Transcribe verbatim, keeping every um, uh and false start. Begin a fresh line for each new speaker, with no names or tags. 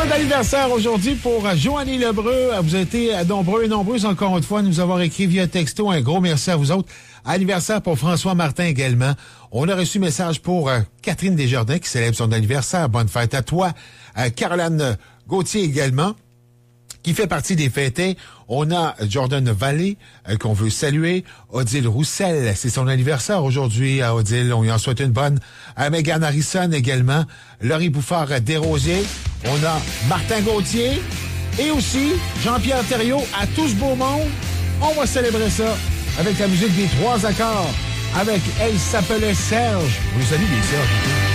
souhaite anniversaire aujourd'hui pour Joanie Lebreu. Vous avez été nombreux et nombreuses encore une fois à nous avoir écrit via texto. Un gros merci à vous autres. Anniversaire pour François Martin également. On a reçu message pour euh, Catherine Desjardins qui célèbre son anniversaire. Bonne fête à toi. Euh, Caroline Gauthier également, qui fait partie des fêtés. On a Jordan Vallée, euh, qu'on veut saluer. Odile Roussel, c'est son anniversaire aujourd'hui à Odile. On lui en souhaite une bonne. À Megan Harrison également. Laurie Bouffard Desrosiers. On a Martin Gauthier. Et aussi Jean-Pierre Thériault à tout ce beau monde. On va célébrer ça avec la musique des trois accords. Avec Elle s'appelait Serge. Vous saluez les Serge.